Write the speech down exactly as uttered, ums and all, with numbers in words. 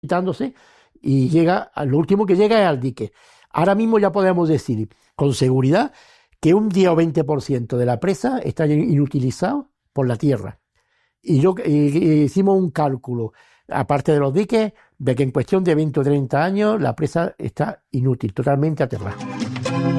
quitándose y llega, lo último que llega es al dique. Ahora mismo ya podemos decir con seguridad que un diez o veinte por ciento de la presa está inutilizado por la tierra. Y yo y, y hicimos un cálculo, aparte de los diques, de que en cuestión de veinte o treinta años la presa está inútil, totalmente aterrada.